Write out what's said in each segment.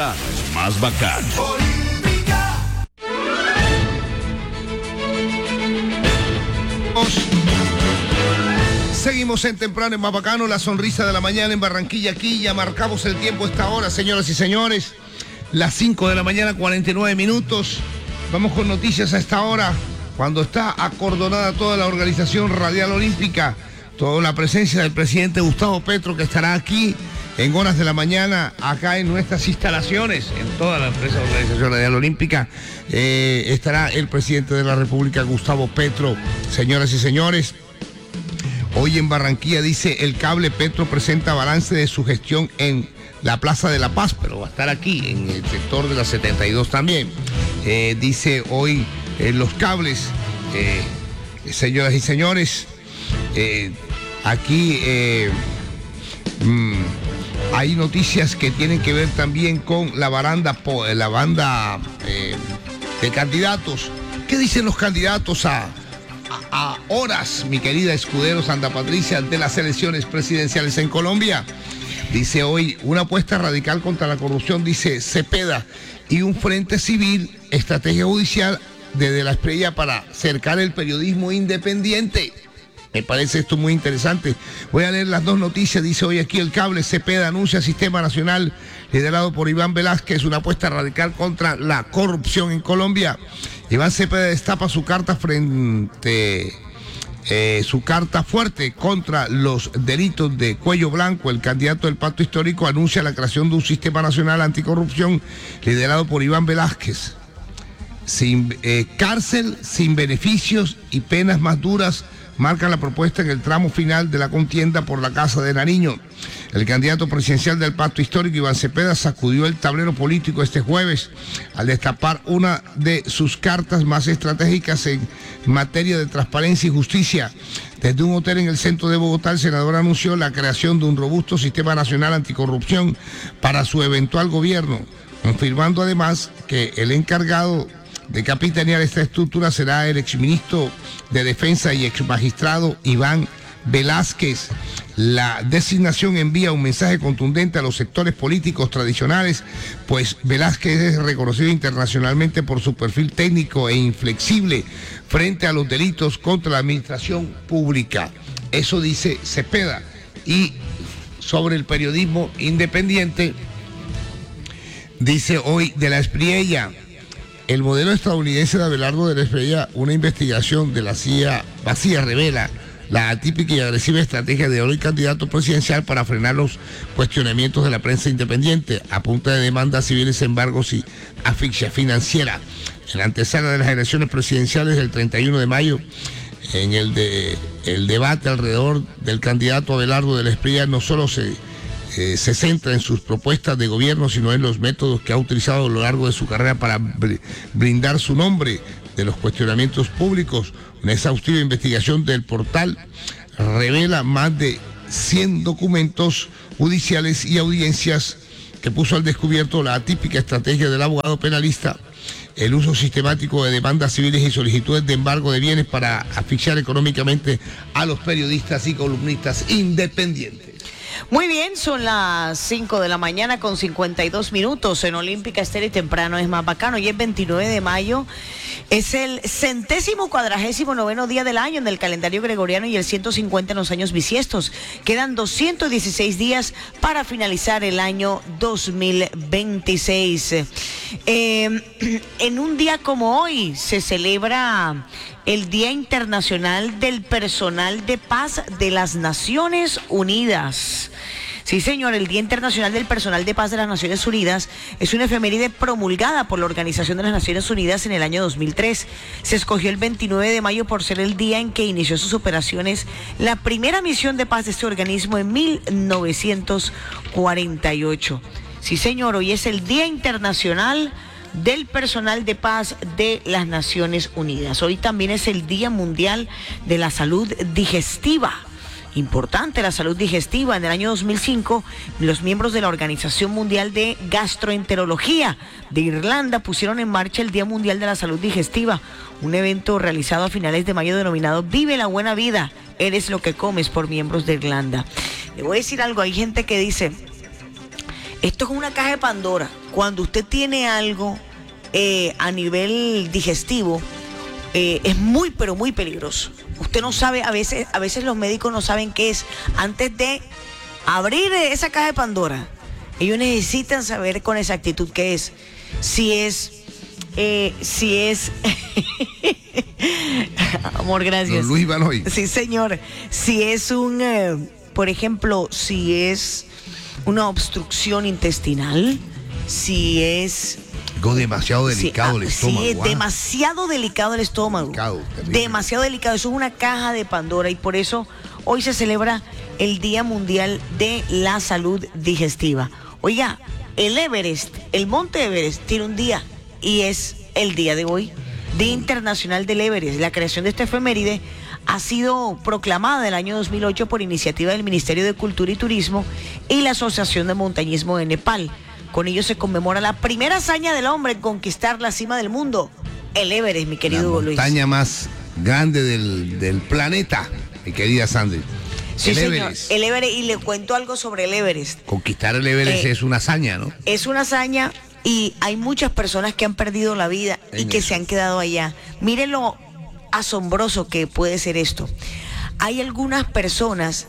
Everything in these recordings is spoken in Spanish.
Más bacán. Seguimos en Temprano en Más Bacano, la sonrisa de la mañana en Barranquilla. Aquí ya marcamos el tiempo a esta hora, señoras y señores. Las 5 de la mañana, 49 minutos. Vamos con noticias a esta hora, cuando está acordonada toda la organización radial olímpica. Toda la presencia del presidente Gustavo Petro, que estará aquí en horas de la mañana, acá en nuestras instalaciones, en toda la empresa de organización radial olímpica. Estará el presidente de la República, Gustavo Petro. Señoras y señores, hoy en Barranquilla, dice el cable, Petro presenta balance de su gestión en la Plaza de la Paz, pero va a estar aquí, en el sector de la 72 también. Dice hoy los cables, señoras y señores, aquí hay noticias que tienen que ver también con la banda de candidatos. ¿Qué dicen los candidatos a horas, mi querida escudero Santa Patricia, de las elecciones presidenciales en Colombia? Dice hoy una apuesta radical contra la corrupción, dice Cepeda, y un frente civil, estrategia judicial desde la Estrella para cercar el periodismo independiente. Me parece esto muy interesante. Voy a leer las dos noticias. Dice hoy aquí el cable, Cepeda anuncia Sistema Nacional liderado por Iván Velázquez, una apuesta radical contra la corrupción en Colombia. Iván Cepeda destapa su carta fuerte contra los delitos de cuello blanco. El candidato del Pacto Histórico anuncia la creación de un Sistema Nacional Anticorrupción liderado por Iván Velázquez. Cárcel sin beneficios y penas más duras marcan la propuesta en el tramo final de la contienda por la Casa de Nariño. El candidato presidencial del Pacto Histórico, Iván Cepeda, sacudió el tablero político este jueves al destapar una de sus cartas más estratégicas en materia de transparencia y justicia. Desde un hotel en el centro de Bogotá, el senador anunció la creación de un robusto sistema nacional anticorrupción para su eventual gobierno, confirmando además que el encargado de capitanear esta estructura será el exministro de Defensa y exmagistrado Iván Velázquez. La designación envía un mensaje contundente a los sectores políticos tradicionales, pues Velázquez es reconocido internacionalmente por su perfil técnico e inflexible frente a los delitos contra la administración pública. Eso dice Cepeda. Y sobre el periodismo independiente, dice hoy de la Espriella, el modelo estadounidense de Abelardo de la Espriella, una investigación de la CIA vacía, revela la atípica y agresiva estrategia de hoy candidato presidencial para frenar los cuestionamientos de la prensa independiente a punta de demandas civiles, embargos y asfixia financiera. En la antesala de las elecciones presidenciales del 31 de mayo, en el debate alrededor del candidato Abelardo de la Espriella no solo se centra en sus propuestas de gobierno, sino en los métodos que ha utilizado a lo largo de su carrera para blindar su nombre de los cuestionamientos públicos. Una exhaustiva investigación del portal revela más de 100 documentos judiciales y audiencias que puso al descubierto la atípica estrategia del abogado penalista, el uso sistemático de demandas civiles y solicitudes de embargo de bienes para asfixiar económicamente a los periodistas y columnistas independientes. Muy bien, son las 5 de la mañana con 52 minutos en Olímpica Estéreo y Temprano es Más Bacano. Hoy es 29 de mayo, es el 149º día del año en el calendario gregoriano y el 150 en los años bisiestos. Quedan 216 días para finalizar el año 2026. En un día como hoy se celebra el Día Internacional del Personal de Paz de las Naciones Unidas. Sí, señor, el Día Internacional del Personal de Paz de las Naciones Unidas es una efeméride promulgada por la Organización de las Naciones Unidas en el año 2003. Se escogió el 29 de mayo por ser el día en que inició sus operaciones la primera misión de paz de este organismo en 1948. Sí, señor, hoy es el Día Internacional del Personal de Paz de las Naciones Unidas. Hoy también es el Día Mundial de la Salud Digestiva. Importante la salud digestiva. En el año 2005, los miembros de la Organización Mundial de Gastroenterología de Irlanda pusieron en marcha el Día Mundial de la Salud Digestiva, un evento realizado a finales de mayo denominado Vive la Buena Vida, eres lo que comes, por miembros de Irlanda. Le voy a decir algo, hay gente que dice, Esto es una caja de Pandora. Cuando usted tiene algo a nivel digestivo, es muy, pero muy peligroso. Usted no sabe, a veces los médicos no saben qué es. Antes de abrir esa caja de Pandora, ellos necesitan saber con exactitud qué es. Si es amor, gracias. Don Luis Banoy. Sí, señor. Si es por ejemplo, si es una obstrucción intestinal, si es algo demasiado delicado el estómago. Sí, es demasiado delicado el estómago. Demasiado delicado. Eso es una caja de Pandora y por eso hoy se celebra el Día Mundial de la Salud Digestiva. Oiga, el Everest, el Monte Everest, tiene un día y es el día de hoy, Día Internacional del Everest. La creación de esta efeméride ha sido proclamada en el año 2008 por iniciativa del Ministerio de Cultura y Turismo y la Asociación de Montañismo de Nepal. Con ello se conmemora la primera hazaña del hombre en conquistar la cima del mundo, el Everest, mi querido Luis. La montaña más grande del planeta, mi querida Sandy. Sí, señor, el Everest, y le cuento algo sobre el Everest. Conquistar el Everest es una hazaña, ¿no? Es una hazaña y hay muchas personas que han perdido la vida y que se han quedado allá. Miren lo asombroso que puede ser esto. Hay algunas personas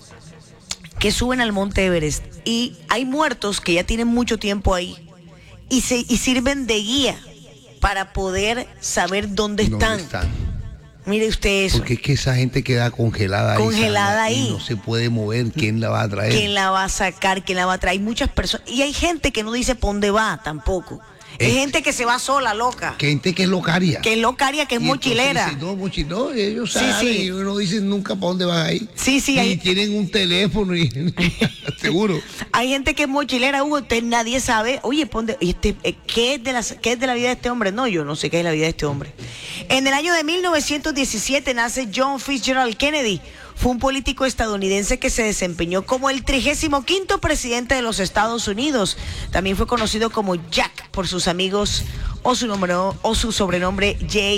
que suben al Monte Everest y hay muertos que ya tienen mucho tiempo ahí y sirven de guía para poder saber dónde están. Mire usted eso. Porque es que esa gente queda congelada ahí. Y no se puede mover. ¿Quién la va a traer? ¿Quién la va a sacar? ¿Quién la va a traer? Hay muchas personas. Y hay gente que no dice por dónde va tampoco. Hay gente que se va sola, loca. Gente que es locaria. Que es mochilera. Entonces, no, ellos saben. Y no dicen nunca para dónde van ahí. Sí. Y tienen un teléfono y seguro. Hay gente que es mochilera, Hugo. Nadie sabe. Oye, ¿qué es de la vida de este hombre? No, yo no sé qué es la vida de este hombre. En el año de 1917 nace John Fitzgerald Kennedy. Fue un político estadounidense que se desempeñó como el 35º presidente de los Estados Unidos. También fue conocido como Jack por sus amigos o su sobrenombre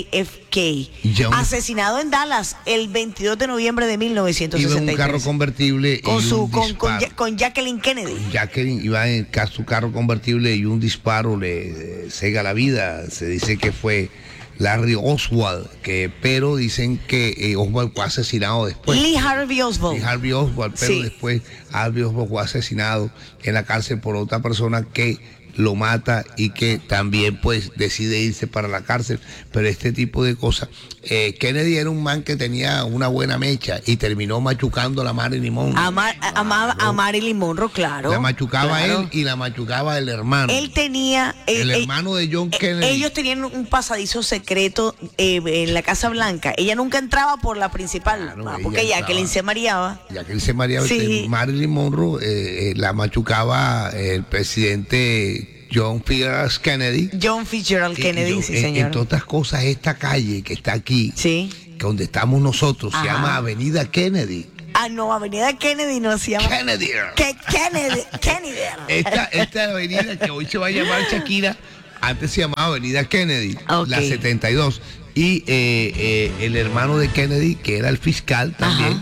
JFK. Asesinado en Dallas el 22 de noviembre de 1963. Iba en un carro convertible con Jacqueline Kennedy. Jacqueline iba en su carro convertible y un disparo le cega la vida. Se dice que fue Larry Oswald, pero dicen que Oswald fue asesinado después. Lee Harvey Oswald, pero después Harvey Oswald fue asesinado en la cárcel por otra persona que lo mata y que también pues decide irse para la cárcel. Pero este tipo de cosas, Kennedy era un man que tenía una buena mecha y terminó machucando a la Marilyn Monroe. A Marilyn Monroe, claro. La machucaba él y la machucaba el hermano. Él tenía el hermano de John Kennedy. Ellos tenían un pasadizo secreto en la Casa Blanca. Ella nunca entraba por la principal, porque Jacqueline se mareaba. Sí. Marilyn Monroe la machucaba el presidente John Fitzgerald Kennedy. Sí, señor. Entre otras cosas, esta calle que está aquí, que donde estamos nosotros, se llama Avenida Kennedy. No, Avenida Kennedy no se llama. Kennedy. Kennedy. Esta avenida que hoy se va a llamar Shakira, antes se llamaba Avenida Kennedy, la 72. Y el hermano de Kennedy, que era el fiscal también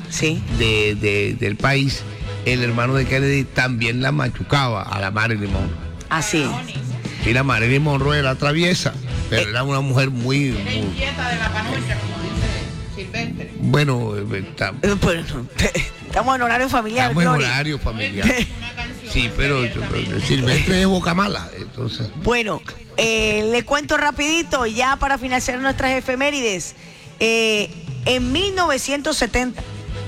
del país, el hermano de Kennedy también la machucaba a la Marilyn Monroe. Así. Y la Marilyn Monroe era traviesa, pero era una mujer muy inquieta de la panocha, como dice Silvestre. Bueno, estamos en horario familiar. Sí, pero Silvestre es boca mala, entonces. Bueno, le cuento rapidito, ya para finalizar nuestras efemérides. En 1970,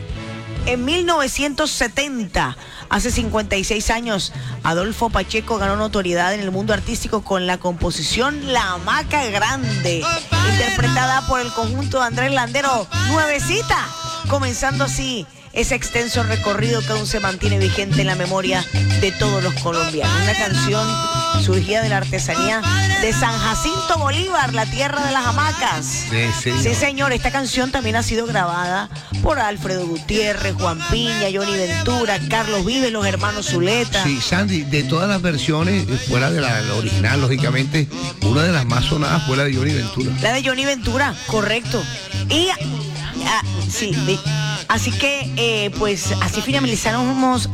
hace 56 años, Adolfo Pacheco ganó notoriedad en el mundo artístico con la composición La Hamaca Grande, interpretada por el conjunto de Andrés Landero, nuevecita, comenzando así ese extenso recorrido que aún se mantiene vigente en la memoria de todos los colombianos. Una canción surgida de la artesanía de San Jacinto Bolívar, la tierra de las hamacas. Sí, señor. Esta canción también ha sido grabada por Alfredo Gutiérrez, Juan Piña, Johnny Ventura, Carlos Vives, los hermanos Zuleta. Sí, Sandy, de todas las versiones, fuera de la original, lógicamente, una de las más sonadas fue la de Johnny Ventura. La de Johnny Ventura, correcto. Y Así que, pues, así finalizamos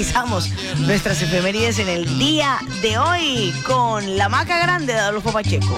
nuestras efemérides en el día de hoy con la maca grande de Adolfo Pacheco.